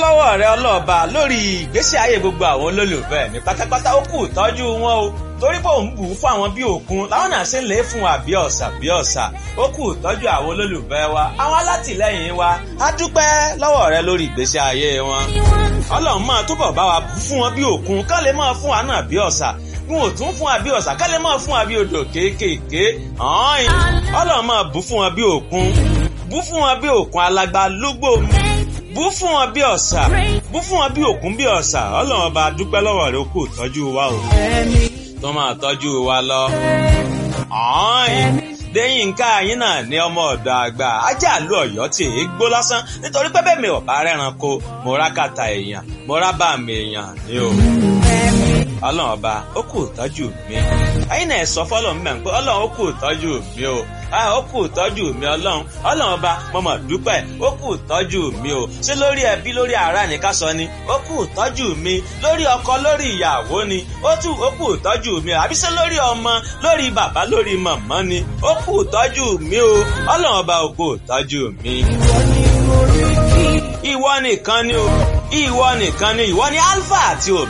lọ́wọ́ rẹ ọlọ́ọ̀ba lórí ìgbésí ayé gbogbo àwọn olólùfẹ́ mi pátápátá. Ó kù tọ́jú wọn o, torí pé òun bù ú fún àwọn bí òkun láwọn náà ṣe ń lè fún wa bí ọ̀sà bí ọ̀sà. Ó kù tọ́jú àwọn olólùfẹ́ wa, àwọn alátìlẹ́yìn wa. A dúpẹ́ lọ́wọ́ rẹ lórí ìgbésí ayé wọn. Ọlọ́run máa túbọ̀ bá wa bù fún wọn bí òkun, kán lè máa fún wa náà bí ọ̀sà. Wọn ò tún fún wa bí ọ̀sà, kán lè máa fún wa bí odò kéékèèké. Ọlọ́run máa bù fún wọn bí òkun, bù fún wọn bí òkun alàgbà lúgbò mi, bù fún wọn bí ọ̀sà, bù fún wọn bí òkun bí ọ̀sà. Ọlọ́run ọba dúpẹ́ lọ́wọ́ rẹ, ó kù tọ́jú wa o, tó máa tọ́jú wa lọ. Déyìnká yín náà ní ọmọ ọ̀dọ̀ àgbà ajá ìlú Ọ̀yọ́ tí èé gbó lásán, nítorí pé bẹ́ẹ̀ mi ò bá rẹ́ranko mo rá kàtà èèyàn, mo rá bá mi èèyàn ni o. Ọlọ́run ọba ó kù tọ́jú mi. Ẹ̀yin náà sọ fọ́lọ́run mẹ́rin pé Ọlọ́run ó kù tọ́jú mi o. Ó kù tọ́jú mi Ọlọ́run ọba mo mà dúpẹ́, ó kù tọ́jú mi o. Ṣé lórí ẹbí lórí ará ni ká sọ ni? Ó kù tọ́jú mi. Lórí ọkọ lórí ìyàwó ni? Ó kù tọ́jú mi. Àbí ṣé lórí ọmọ lórí bàbá lórí màmá ni? Ó kù tọ́jú mi o. Ọlọ́run ọba ó kù tọ́jú mi. Ìwọ nìkan ni o. Ìwọ nìkan ni. Ìwọ ni Alpha àti Omega.